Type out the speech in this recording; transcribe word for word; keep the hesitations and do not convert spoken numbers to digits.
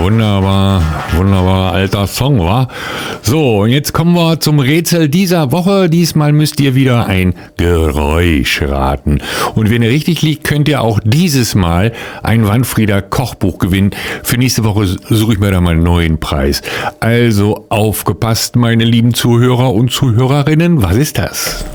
Wunderbar, wunderbar alter Song, wa? So, und jetzt kommen wir zum Rätsel dieser Woche. Diesmal müsst ihr wieder ein Geräusch raten. Und wenn ihr richtig liegt, könnt ihr auch dieses Mal ein Wanfrieder Kochbuch gewinnen. Für nächste Woche suche ich mir da mal einen neuen Preis. Also aufgepasst, meine lieben Zuhörer und Zuhörerinnen, was ist das?